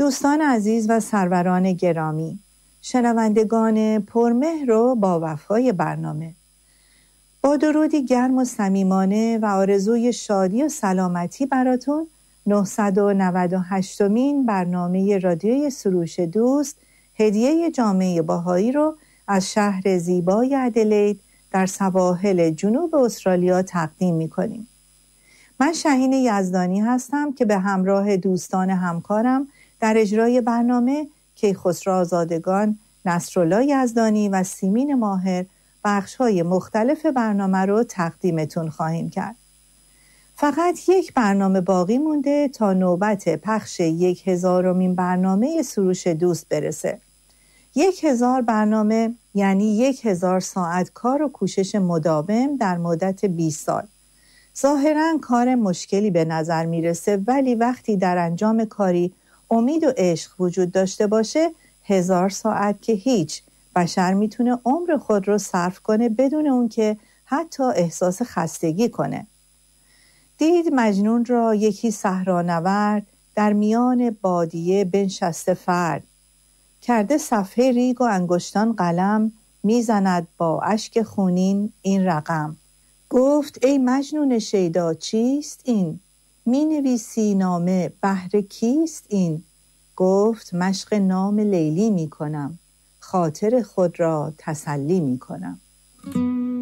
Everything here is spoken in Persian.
دوستان عزیز و سروران گرامی، شنوندگان پرمهر و با وفای برنامه، با درودی گرم و صمیمانه و آرزوی شادی و سلامتی براتون 998مین برنامه رادیوی سروش دوست هدیه جامعه بهایی رو از شهر زیبای ادلید در سواحل جنوب استرالیا تقدیم می‌کنیم. من شهین یزدانی هستم که به همراه دوستان همکارم در اجرای برنامه کیخسرو آزادگان، نصرالله یزدانی و سیمین ماهر بخش‌های مختلف برنامه رو تقدیمتون خواهیم کرد. فقط یک برنامه باقی مونده تا نوبت پخش 1000مین برنامه سروش دوست برسه. 1000 برنامه یعنی 1000 ساعت کار و کوشش مداوم در مدت 20 سال. ظاهراً کار مشکلی به نظر میرسه، ولی وقتی در انجام کاری امید و عشق وجود داشته باشه 1000 ساعت که هیچ. بشر میتونه عمر خود رو صرف کنه بدون اون که حتی احساس خستگی کنه. دید مجنون را یکی صحرانورد، در میان بادیه بنشسته فرد. کرده صفحه ریگ و انگشتان قلم، میزند با اشک خونین این رقم. گفت ای مجنون شیدا چیست این؟ می نویسی نامه بهر کیست این؟ گفت مشق نام لیلی می کنم، خاطر خود را تسلی می کنم.